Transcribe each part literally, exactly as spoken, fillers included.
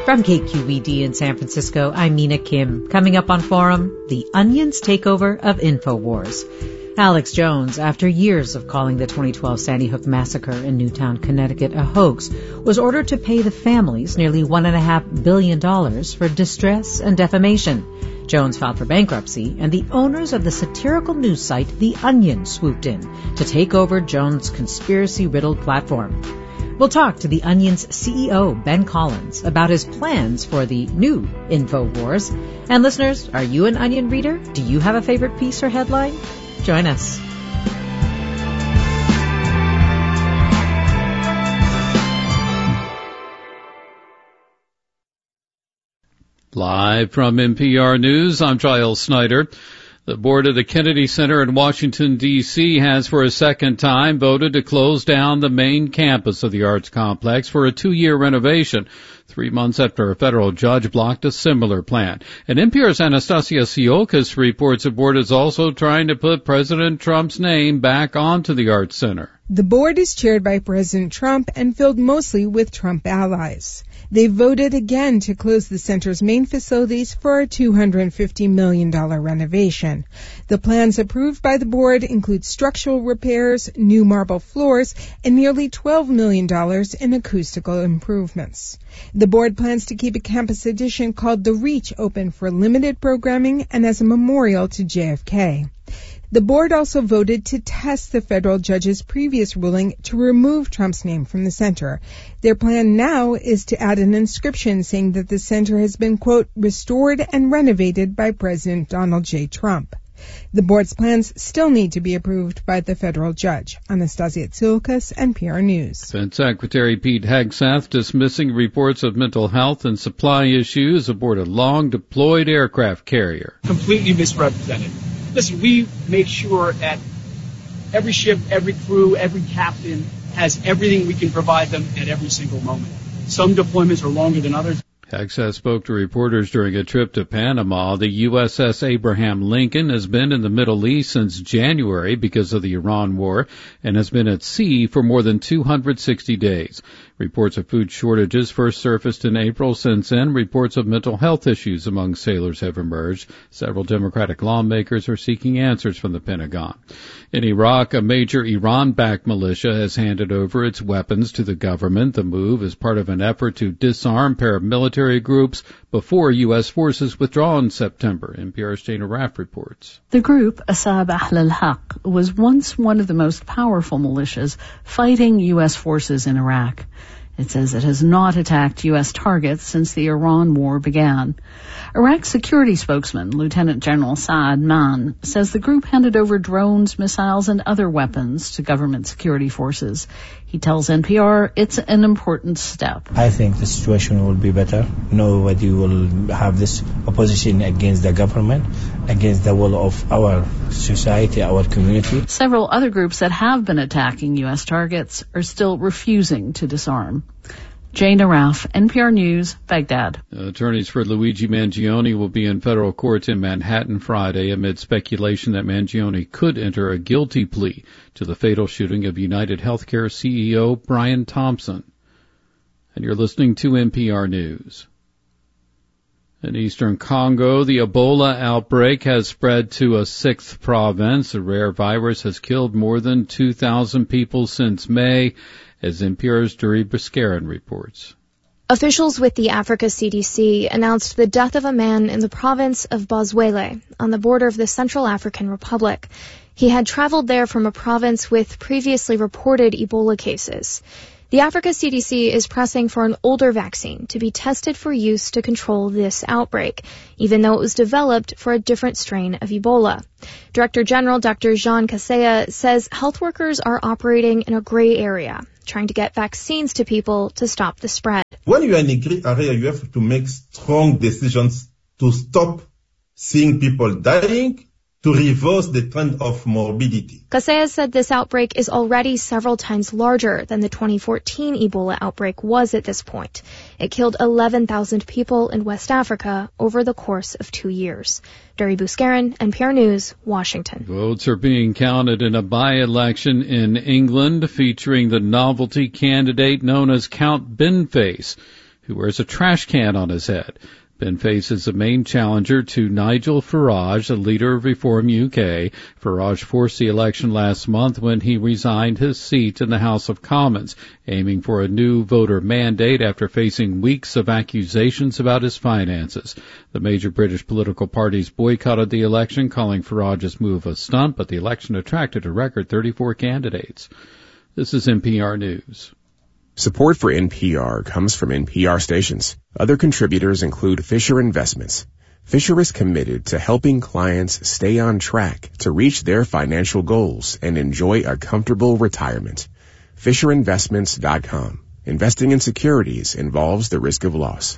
From K Q E D in San Francisco, I'm Mina Kim. Coming up on Forum, The Onion's takeover of InfoWars. Alex Jones, after years of calling the twenty twelve Sandy Hook massacre in Newtown, Connecticut a hoax, was ordered to pay the families nearly one and a half billion dollars for distress and defamation. Jones filed for bankruptcy, and the owners of the satirical news site The Onion swooped in to take over Jones' conspiracy-riddled platform. We'll talk to The Onion's C E O, Ben Collins, about his plans for the new InfoWars. And listeners, are you an Onion reader? Do you have a favorite piece or headline? Join us. Live from N P R News, I'm Giles Snyder. The board of the Kennedy Center in Washington, D C has for a second time voted to close down the main campus of the arts complex for a two-year renovation, three months after a federal judge blocked a similar plan. And N P R's Anastasia Siokas reports the board is also trying to put President Trump's name back onto the Arts Center. The board is chaired by President Trump and filled mostly with Trump allies. They voted again to close the center's main facilities for a two hundred fifty million dollars renovation. The plans approved by the board include structural repairs, new marble floors, and nearly twelve million dollars in acoustical improvements. The board plans to keep a campus addition called The Reach open for limited programming and as a memorial to J F K. The board also voted to test the federal judge's previous ruling to remove Trump's name from the center. Their plan now is to add an inscription saying that the center has been, quote, restored and renovated by President Donald J. Trump. The board's plans still need to be approved by the federal judge. Anastasia Tsiolkas, N P R News. Defense Secretary Pete Hegseth dismissing reports of mental health and supply issues aboard a long-deployed aircraft carrier. Completely misrepresented. Listen, we make sure that every ship, every crew, every captain has everything we can provide them at every single moment. Some deployments are longer than others. Hegseth spoke to reporters during a trip to Panama. The U S S Abraham Lincoln has been in the Middle East since January because of the Iran war and has been at sea for more than two hundred sixty days. Reports of food shortages first surfaced in April. Since then, reports of mental health issues among sailors have emerged. Several Democratic lawmakers are seeking answers from the Pentagon. In Iraq, a major Iran-backed militia has handed over its weapons to the government. The move is part of an effort to disarm paramilitary groups before U S forces withdraw in September. N P R's Jana Raff reports. The group, Asab Ahl al-Haq, was once one of the most powerful militias fighting U S forces in Iraq. It says it has not attacked U S targets since the Iran war began. Iraq's security spokesman, Lieutenant General Saad Mann, says the group handed over drones, missiles, and other weapons to government security forces. He tells N P R it's an important step. I think the situation will be better. Nobody will have this opposition against the government, against the will of our society, our community. Several other groups that have been attacking U S targets are still refusing to disarm. Jana Raff, N P R News, Baghdad. Attorneys for Luigi Mangione will be in federal court in Manhattan Friday amid speculation that Mangione could enter a guilty plea to the fatal shooting of United Healthcare C E O Brian Thompson. And you're listening to N P R News. In eastern Congo, the Ebola outbreak has spread to a sixth province. The rare virus has killed more than two thousand people since May, as N P R's Duri Briscarin reports. Officials with the Africa C D C announced the death of a man in the province of Bozwele, on the border of the Central African Republic. He had traveled there from a province with previously reported Ebola cases. The Africa C D C is pressing for an older vaccine to be tested for use to control this outbreak, even though it was developed for a different strain of Ebola. Director General Doctor Jean Kaseya says health workers are operating in a gray area, trying to get vaccines to people to stop the spread. When you are in a gray area, you have to make strong decisions to stop seeing people dying, to reverse the trend of morbidity. Kaseya said this outbreak is already several times larger than the twenty fourteen Ebola outbreak was at this point. It killed eleven thousand people in West Africa over the course of two years. Duri Briscarin, N P R News, Washington. Votes are being counted in a by-election in England featuring the novelty candidate known as Count Binface, who wears a trash can on his head. Ben faces a main challenger to Nigel Farage, the leader of Reform U K. Farage forced the election last month when he resigned his seat in the House of Commons, aiming for a new voter mandate after facing weeks of accusations about his finances. The major British political parties boycotted the election, calling Farage's move a stunt, but the election attracted a record thirty-four candidates. This is N P R News. Support for N P R comes from N P R stations. Other contributors include Fisher Investments. Fisher is committed to helping clients stay on track to reach their financial goals and enjoy a comfortable retirement. Fisher Investments dot com. Investing in securities involves the risk of loss.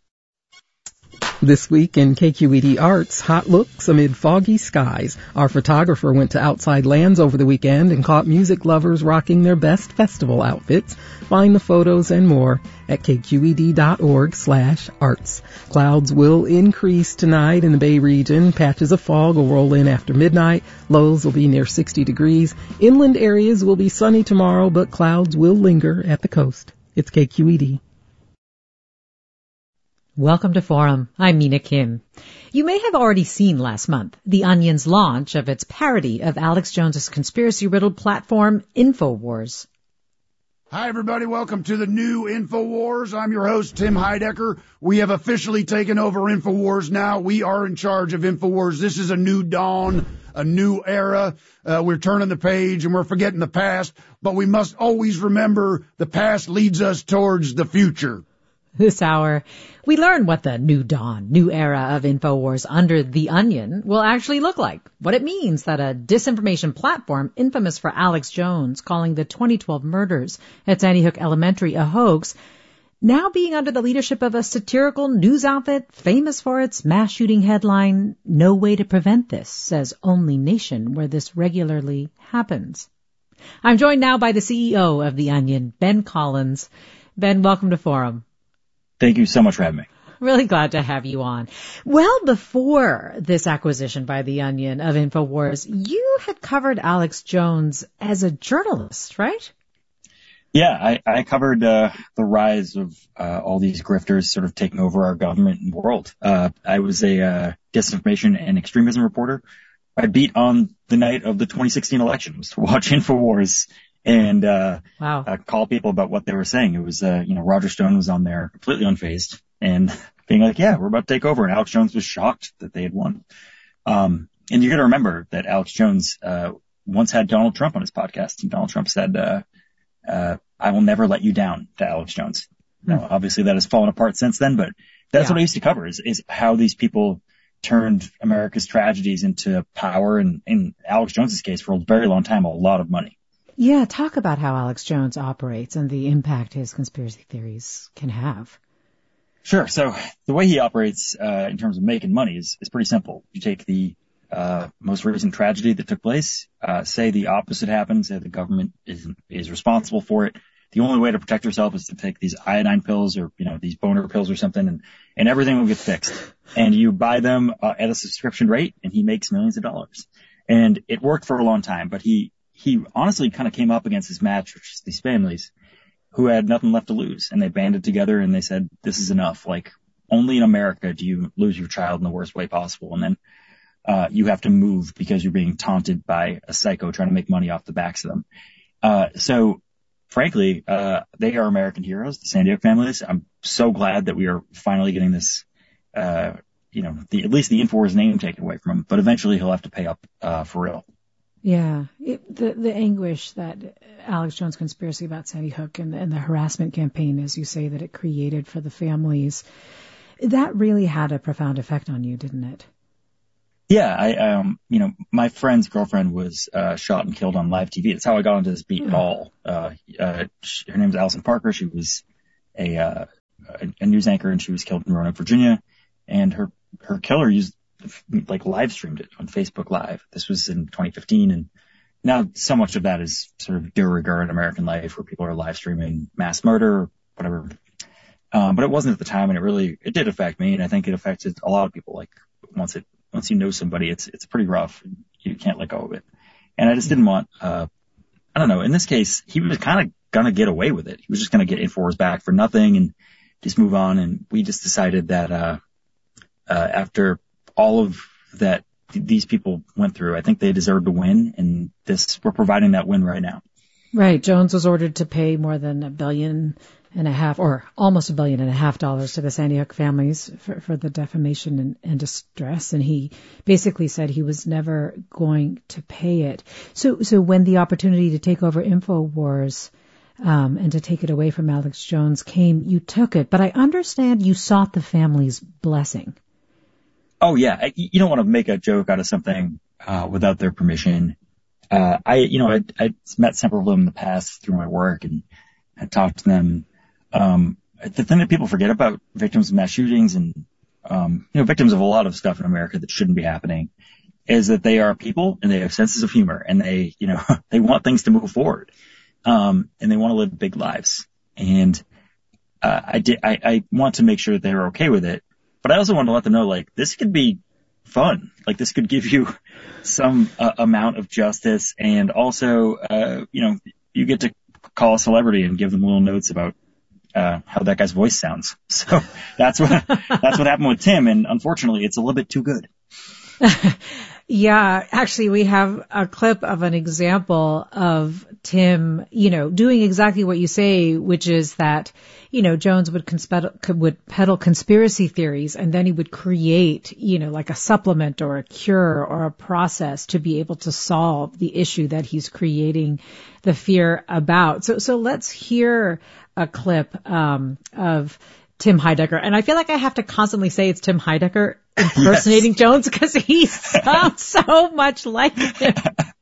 This week in K Q E D Arts, hot looks amid foggy skies. Our photographer went to Outside Lands over the weekend and caught music lovers rocking their best festival outfits. Find the photos and more at K Q E D dot org slash arts. Clouds will increase tonight in the Bay region. Patches of fog will roll in after midnight. Lows will be near sixty degrees. Inland areas will be sunny tomorrow, but clouds will linger at the coast. It's K Q E D. Welcome to Forum. I'm Mina Kim. You may have already seen last month The Onion's launch of its parody of Alex Jones's conspiracy-riddled platform, InfoWars. Hi, everybody. Welcome to the new InfoWars. I'm your host, Tim Heidecker. We have officially taken over InfoWars now. We are in charge of InfoWars. This is a new dawn, a new era. Uh, we're turning the page and we're forgetting the past, but we must always remember the past leads us towards the future. This hour, we learn what the new dawn, new era of InfoWars under The Onion will actually look like, what it means that a disinformation platform infamous for Alex Jones calling the twenty twelve murders at Sandy Hook Elementary a hoax, now being under the leadership of a satirical news outfit famous for its mass shooting headline, "No way to prevent this, says only nation where this regularly happens." I'm joined now by the C E O of The Onion, Ben Collins. Ben, welcome to Forum. Thank you so much for having me. Really glad to have you on. Well, before this acquisition by The Onion of InfoWars, you had covered Alex Jones as a journalist, right? Yeah, I, I covered uh, the rise of uh, all these grifters sort of taking over our government and world. Uh, I was a uh, disinformation and extremism reporter. I beat on the night of the twenty sixteen election was to watch InfoWars and uh, wow. uh, call people about what they were saying. It was, uh, you know, Roger Stone was on there completely unfazed and being like, yeah, we're about to take over. And Alex Jones was shocked that they had won. Um, and you got to remember that Alex Jones uh, once had Donald Trump on his podcast. And Donald Trump said, uh, uh, I will never let you down to Alex Jones. Hmm. Now, obviously that has fallen apart since then, but that's yeah. what I used to cover is, is how these people turned America's tragedies into power. And in Alex Jones's case, for a very long time, a lot of money. Yeah, talk about how Alex Jones operates and the impact his conspiracy theories can have. Sure. So the way he operates uh, in terms of making money is, is pretty simple. You take the uh, most recent tragedy that took place, uh, say the opposite happens, say the government is is responsible for it. The only way to protect yourself is to take these iodine pills or, you know, these boner pills or something, and, and everything will get fixed. And you buy them uh, at a subscription rate, and he makes millions of dollars. And it worked for a long time, but he he honestly kind of came up against his match, which is these families who had nothing left to lose. And they banded together and they said, this is enough. Like, only in America do you lose your child in the worst way possible. And then uh you have to move because you're being taunted by a psycho trying to make money off the backs of them. Uh so frankly, uh they are American heroes, the Sandy Hook families. I'm so glad that we are finally getting this, uh you know, the, at least the InfoWars name taken away from him. But eventually he'll have to pay up uh for real. Yeah, it, the the anguish that Alex Jones' conspiracy about Sandy Hook and, and the harassment campaign, as you say, that it created for the families, that really had a profound effect on you, didn't it? Yeah, I, um, you know, my friend's girlfriend was uh, shot and killed on live T V. That's how I got into this beat at all. Uh, uh, she, her name's Allison Parker. She was a, uh, a a news anchor, and she was killed in Roanoke, Virginia. And her her killer used like live streamed it on Facebook Live. This was in twenty fifteen, and now so much of that is sort of de rigueur in American life, where people are live streaming mass murder, or whatever. Um, but it wasn't at the time, and it really it did affect me, and I think it affected a lot of people. Like once it once you know somebody, it's it's pretty rough. You can't let go of it, and I just didn't want. Uh, I don't know. In this case, he was kind of gonna get away with it. He was just gonna get InfoWars back for nothing, and just move on. And we just decided that, uh, uh, after all of that th- these people went through, I think they deserve to win. And this, we're providing that win right now. Right. Jones was ordered to pay more than a billion and a half, or almost a billion and a half dollars to the Sandy Hook families for, for the defamation and, and distress. And he basically said he was never going to pay it. So, so when the opportunity to take over InfoWars, um, and to take it away from Alex Jones came, you took it. But I understand you sought the family's blessing. Oh yeah. You don't want to make a joke out of something, uh, without their permission. Uh, I, you know, I, I met several of them in the past through my work, and I talked to them. Um, the thing that people forget about victims of mass shootings and, um, you know, victims of a lot of stuff in America that shouldn't be happening is that they are people and they have senses of humor, and they, you know, they want things to move forward. Um, and they want to live big lives. And, uh, I did, I, I want to make sure that they're okay with it, but I also want to let them know, like, this could be fun. Like, this could give you some uh, amount of justice. And also, uh, you know, you get to call a celebrity and give them little notes about Uh, how that guy's voice sounds. So that's what, that's what happened with Tim. And unfortunately, it's a little bit too good. Yeah, actually, we have a clip of an example of Tim, you know, doing exactly what you say, which is that, you know, Jones would conspe- would peddle conspiracy theories, and then he would create, you know, like a supplement or a cure or a process to be able to solve the issue that he's creating the fear about. So, so let's hear a clip um, of Tim Heidecker. And I feel like I have to constantly say it's Tim Heidecker impersonating yes. Jones, because he sounds so much like him.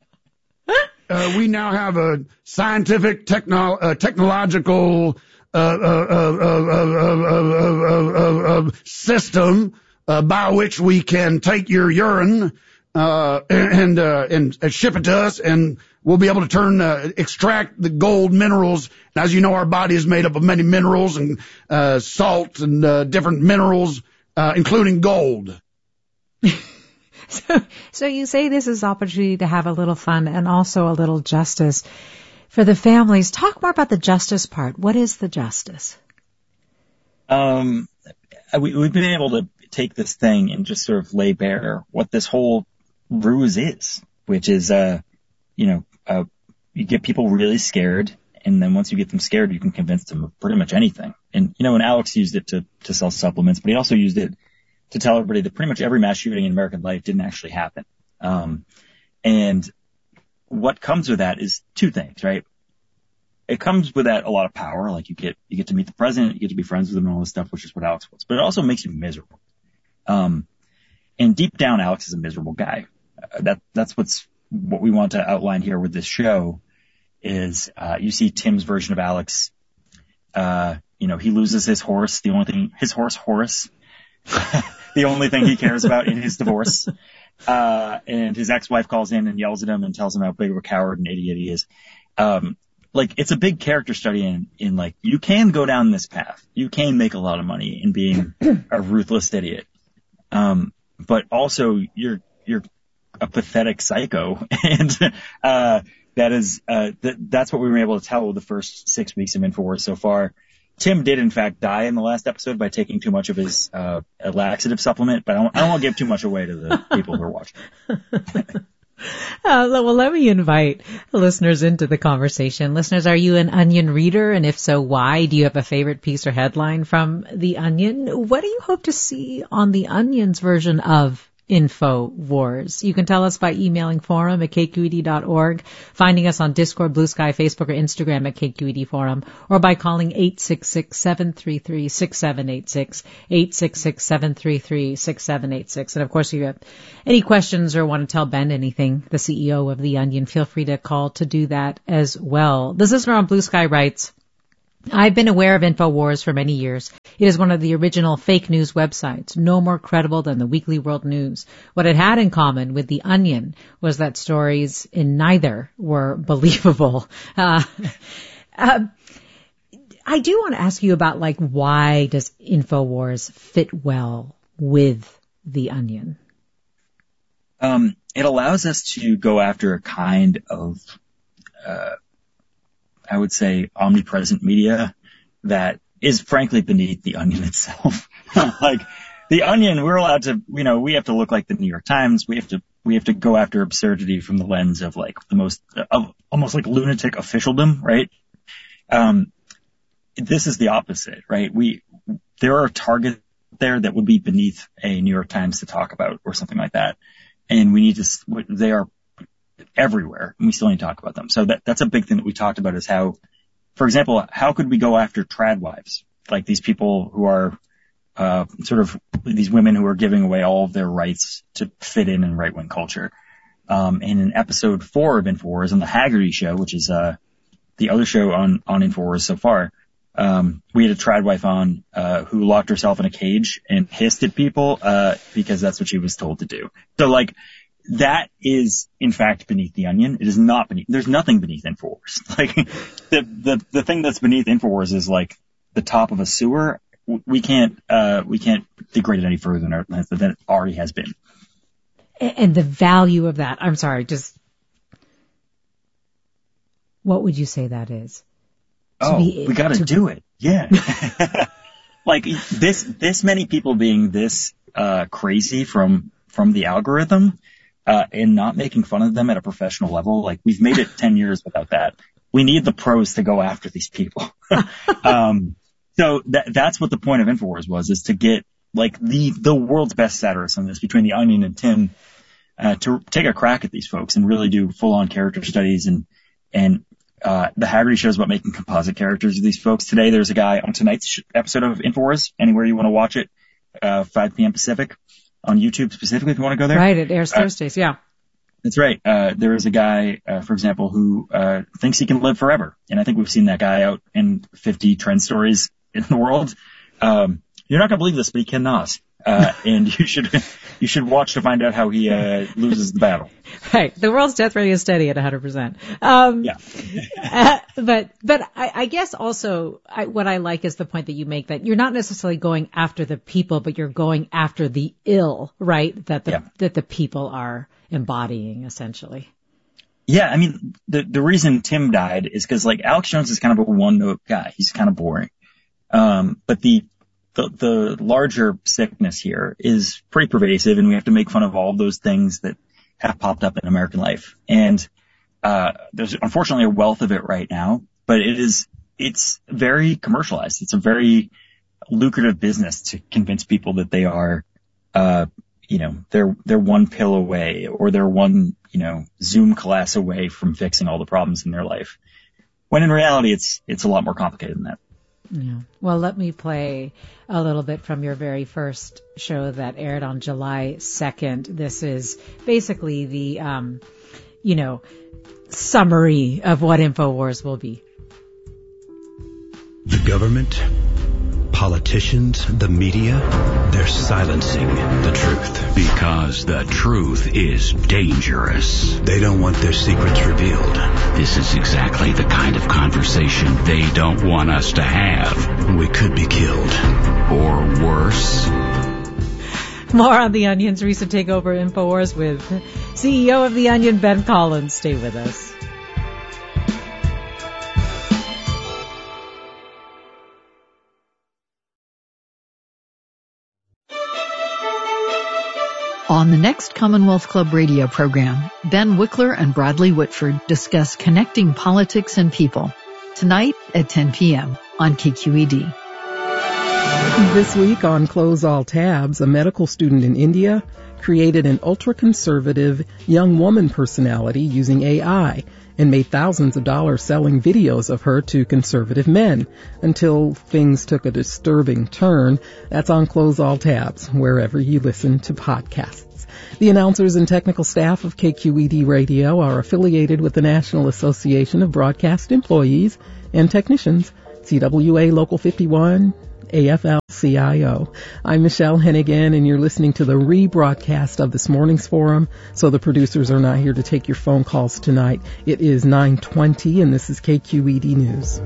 Uh, we now have a scientific, techno- uh, technological uh, uh, uh, uh, uh, uh, uh, system uh, by which we can take your urine uh, and uh, and ship it to us, and we'll be able to turn, uh, extract the gold minerals. And as you know, our body is made up of many minerals and uh, salt and uh, different minerals, uh, including gold. so, so you say this is opportunity to have a little fun and also a little justice for the families. Talk more about the justice part. What is the justice? Um, we, we've been able to take this thing and just sort of lay bare what this whole ruse is, which is, uh, you know, uh, you get people really scared, and then once you get them scared, you can convince them of pretty much anything. And, you know, and Alex used it to, to sell supplements, but he also used it to tell everybody that pretty much every mass shooting in American life didn't actually happen. Um, and what comes with that is two things, right? It comes with that a lot of power, like you get, you get to meet the president, you get to be friends with him and all this stuff, which is what Alex was, but it also makes you miserable. Um, and deep down, Alex is a miserable guy. Uh, that, that's what's, what we want to outline here with this show is, uh, you see Tim's version of Alex. Uh, you know, he loses his horse, the only thing, his horse, Horace, the only thing he cares about in his divorce. Uh, and his ex-wife calls in and yells at him and tells him how big of a coward and idiot he is. Um, like, it's a big character study in, in like, you can go down this path. You can make a lot of money in being a ruthless idiot. Um, but also you're, you're a pathetic psycho. And, uh, that is, uh, th- that's what we were able to tell with the first six weeks of InfoWars so far. Tim did, in fact, die in the last episode by taking too much of his, uh, laxative supplement, but I don't, I don't want to give too much away to the people who are watching. Uh, well, let me invite listeners into the conversation. Listeners, are you an Onion reader? And if so, why? Do you have a favorite piece or headline from The Onion? What do you hope to see on The Onion's version of InfoWars? You can tell us by emailing forum at k q e d dot org, finding us on Discord, Blue Sky, Facebook, or Instagram at K Q E D Forum, or by calling eight six six, seven three three, six seven eight six, eight six six, seven three three, six seven eight six. And of course, if you have any questions or want to tell Ben anything, the C E O of The Onion, feel free to call to do that as well. This listener on Blue Sky writes, I've been aware of InfoWars for many years. It is one of the original fake news websites, no more credible than the Weekly World News. What it had in common with The Onion was that stories in neither were believable. Uh, uh, I do want to ask you about, like, why does InfoWars fit well with The Onion? Um, it allows us to go after a kind of, uh, I would say, omnipresent media that is frankly beneath the Onion itself. Like the Onion, we're allowed to, you know, we have to look like the New York Times. We have to, we have to go after absurdity from the lens of like the most, of almost like lunatic officialdom, right? Um, this is the opposite, right? We, there are targets there that would be beneath a New York Times to talk about or something like that. And we need to, they are everywhere and we still need to talk about them. So that, that's a big thing that we talked about is how, for example, how could we go after trad wives? Like these people who are, uh, sort of these women who are giving away all of their rights to fit in in right-wing culture. Um, and in episode four of InfoWars on the Haggerty show, which is, uh, the other show on, on InfoWars so far, um, we had a trad wife on, uh, who locked herself in a cage and hissed at people, uh, because that's what she was told to do. So like, that is in fact beneath the Onion. It is not beneath, there's nothing beneath InfoWars. Like, the, the, the thing that's beneath InfoWars is like the top of a sewer. We can't, uh, we can't degrade it any further than, our, than it already has been. And the value of that, I'm sorry, just, what would you say that is? Oh, be, we gotta to... do it. Yeah. Like this, this many people being this, uh, crazy from, from the algorithm, uh, and not making fun of them at a professional level. Like we've made it ten years without that. We need the pros to go after these people. um, so that, that's what the point of InfoWars was, is to get like the, the world's best satirists on this between the Onion and Tim, uh, to take a crack at these folks and really do full on character studies and, and, Uh, the Haggerty show is about making composite characters of these folks. Today, there's a guy on tonight's sh- episode of InfoWars, anywhere you want to watch it, uh, five p.m. Pacific, on YouTube specifically if you want to go there. Right, it airs uh, Thursdays, yeah. That's right. Uh, there is a guy, uh, for example, who, uh, thinks he can live forever. And I think we've seen that guy out in fifty trend stories in the world. Um, you're not going to believe this, but he cannot. Uh, and you should, you should watch to find out how he, uh, loses the battle. Right. The world's death rate is steady at one hundred percent. Um, yeah. uh, but, but I, I guess also I, what I like is the point that you make that you're not necessarily going after the people, but you're going after the ill, right? That the, yeah. that the people are embodying essentially. Yeah. I mean, the, the reason Tim died is because like Alex Jones is kind of a one note guy. He's kind of boring. Um, but the, The, the larger sickness here is pretty pervasive, and we have to make fun of all of those things that have popped up in American life. And uh there's unfortunately a wealth of it right now, but it is it's very commercialized. It's a very lucrative business to convince people that they are uh you know they're they're one pill away or they're one you know Zoom class away from fixing all the problems in their life, when in reality it's it's a lot more complicated than that. Yeah. Well, let me play a little bit from your very first show that aired on July second. This is basically the, um, you know, summary of what InfoWars will be. The government, politicians, the media, they're silencing the truth. Because the truth is dangerous. They don't want their secrets revealed. This is exactly the kind of conversation they don't want us to have. We could be killed. Or worse. More on The Onion's recent takeover InfoWars with C E O of The Onion, Ben Collins. Stay with us. On the next Commonwealth Club radio program, Ben Wickler and Bradley Whitford discuss connecting politics and people. Tonight at ten p.m. on K Q E D. This week on Close All Tabs, a medical student in India created an ultra-conservative young woman personality using A I and made thousands of dollars selling videos of her to conservative men until things took a disturbing turn. That's on Close All Tabs, wherever you listen to podcasts. The announcers and technical staff of K Q E D Radio are affiliated with the National Association of Broadcast Employees and Technicians, C W A Local fifty-one, A F L C I O. I'm Michelle Hennigan, and you're listening to the rebroadcast of this morning's forum, so the producers are not here to take your phone calls tonight. It is nine twenty, and this is K Q E D News.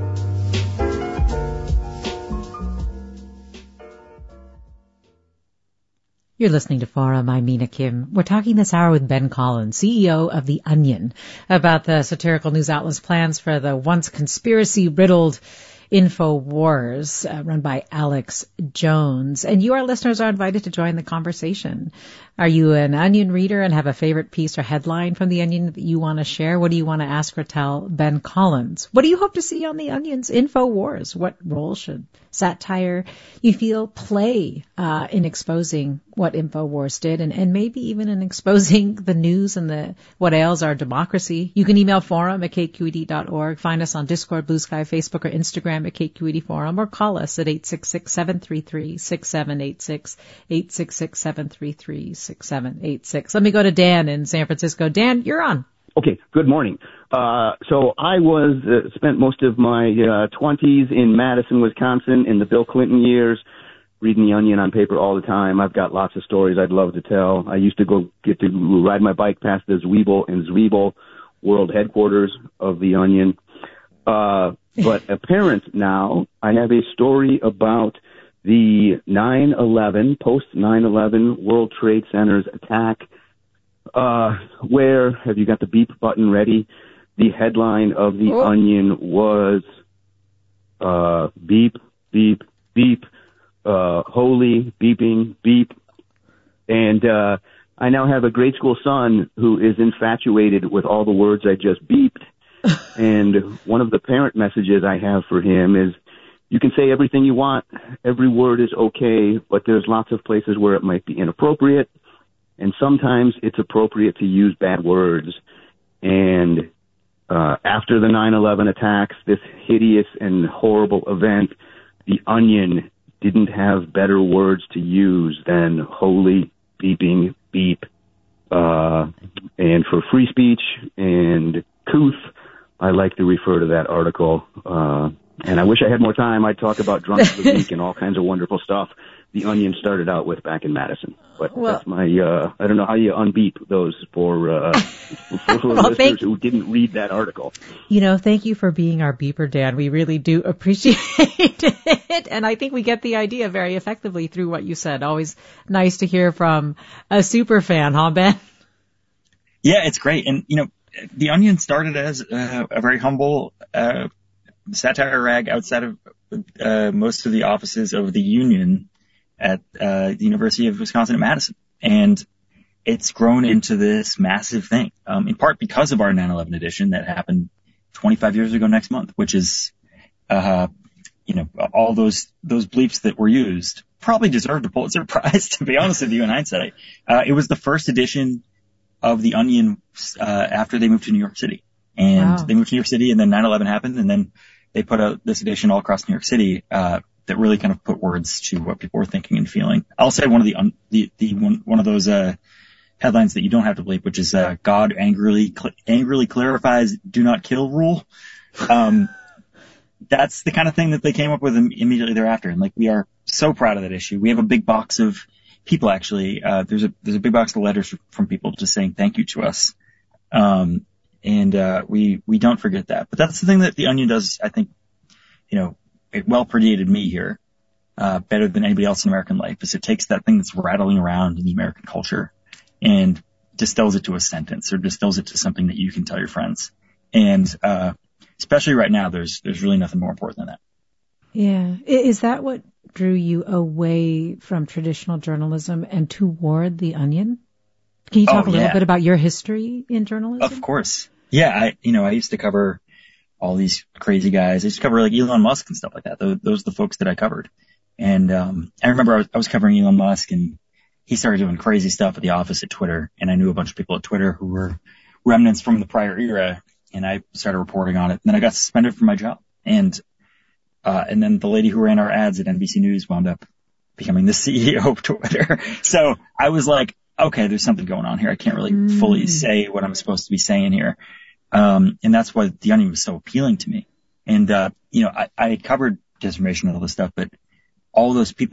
You're listening to Forum. I'm Mina Kim. We're talking this hour with Ben Collins, C E O of The Onion, about the satirical news outlet's plans for the once conspiracy-riddled InfoWars, uh, run by Alex Jones. And you, our listeners, are invited to join the conversation. Are you an Onion reader and have a favorite piece or headline from The Onion that you want to share? What do you want to ask or tell Ben Collins? What do you hope to see on The Onion's InfoWars? What role should satire, you feel, play uh, in exposing what InfoWars did, and, and maybe even in exposing the news and the what ails our democracy? You can email forum at k q e d dot org, find us on Discord, Blue Sky, Facebook, or Instagram at K Q E D Forum, or call us at eight six six, seven three three, six seven eight six, eight six six, seven three three, six seven eight six. Let me go to Dan in San Francisco. Dan, you're on. Okay, good morning. Uh, so I was, uh, spent most of my uh, twenties in Madison, Wisconsin in the Bill Clinton years, reading The Onion on paper all the time. I've got lots of stories I'd love to tell. I used to go get to ride my bike past the Zwiebel and Zwiebel world headquarters of The Onion. Uh, but apparent now, I have a story about the nine eleven, post nine eleven World Trade Center's attack. Uh, where, have you got the beep button ready? The headline of The oh. Onion was, uh, beep, beep, beep, uh, holy, beeping, beep. And, uh, I now have a grade school son who is infatuated with all the words I just beeped. And one of the parent messages I have for him is, you can say everything you want. Every word is okay, but there's lots of places where it might be inappropriate. And sometimes it's appropriate to use bad words. And uh, after the nine eleven attacks, this hideous and horrible event, The Onion didn't have better words to use than holy, beeping, beep. Uh, and for free speech and couth, I like to refer to that article. Uh, and I wish I had more time. I'd talk about drunk of the week and all kinds of wonderful stuff The Onion started out with back in Madison. But well, that's my, uh, I don't know how you unbeep those for, uh, for well, listeners who didn't read that article. You know, thank you for being our beeper, Dan. We really do appreciate it. And I think we get the idea very effectively through what you said. Always nice to hear from a super fan, huh, Ben? Yeah, it's great. And, you know, The Onion started as uh, a very humble, uh, satire rag outside of, uh, most of the offices of the Union at uh, the University of Wisconsin at Madison. And it's grown into this massive thing, um, in part because of our nine eleven edition that happened twenty-five years ago next month, which is, uh, you know, all those those bleeps that were used probably deserved a Pulitzer Prize, to be honest with you, in hindsight. Uh, it was the first edition of The Onion uh, after they moved to New York City. And wow. They moved to New York City, and then nine eleven happened, and then they put out this edition all across New York City, uh, that really kind of put words to what people were thinking and feeling. I'll say one of the, un, the, the one, one of those, uh, headlines that you don't have to bleep, which is, uh, God angrily, cl- angrily clarifies do not kill rule. Um, that's the kind of thing that they came up with im- immediately thereafter. And like, we are so proud of that issue. We have a big box of people actually, uh, there's a, there's a big box of letters from people just saying thank you to us. Um, and, uh, we, we don't forget that. But that's the thing that The Onion does, I think, you know, it well predated me here, uh, better than anybody else in American life, is it takes that thing that's rattling around in the American culture and distills it to a sentence or distills it to something that you can tell your friends. And, uh, especially right now, there's, there's really nothing more important than that. Yeah. Is that what drew you away from traditional journalism and toward The Onion? Can you talk oh, a little yeah. bit about your history in journalism? Of course. Yeah. I, you know, I used to cover all these crazy guys. I used to cover like Elon Musk and stuff like that. Those, those are the folks that I covered. And, um, I remember I was, I was covering Elon Musk and he started doing crazy stuff at the office at Twitter. And I knew a bunch of people at Twitter who were remnants from the prior era. And I started reporting on it. And then I got suspended from my job. And, uh, and then the lady who ran our ads at N B C News wound up becoming the C E O of Twitter. So I was like, okay, there's something going on here. I can't really mm. fully say what I'm supposed to be saying here. Um, and that's why The Onion was so appealing to me. And, uh, you know, I, I covered disinformation and all this stuff, but all those people